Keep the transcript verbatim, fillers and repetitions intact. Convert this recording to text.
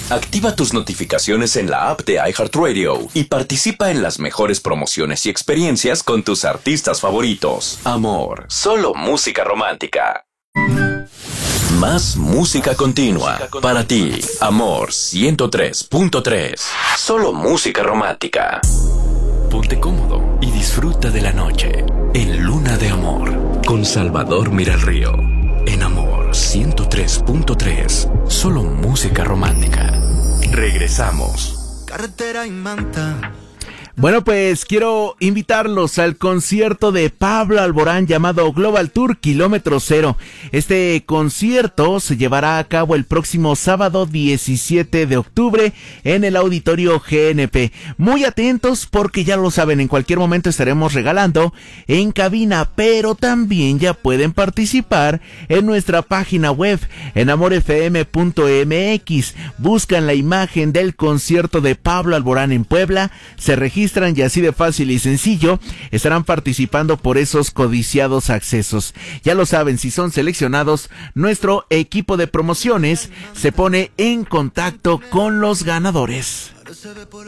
Activa tus notificaciones en la app de iHeartRadio y participa en las mejores promociones y experiencias con tus artistas favoritos. Amor, solo música romántica. Más música continua para ti. Amor ciento tres punto tres. Solo música romántica. Ponte cómodo y disfruta de la noche en Luna de Amor con Salvador Miralrío. En Amor ciento tres punto tres. Solo música romántica. Regresamos. Carretera y manta. Bueno, pues quiero invitarlos al concierto de Pablo Alborán llamado Global Tour Kilómetro Cero. Este concierto se llevará a cabo el próximo sábado diecisiete de octubre en el Auditorio G N P. Muy atentos porque ya lo saben, en cualquier momento estaremos regalando en cabina, pero también ya pueden participar en nuestra página web en amor f m punto m x. Buscan la imagen del concierto de Pablo Alborán en Puebla, se registran y así de fácil y sencillo estarán participando por esos codiciados accesos. Ya lo saben, si son seleccionados, nuestro equipo de promociones se pone en contacto con los ganadores.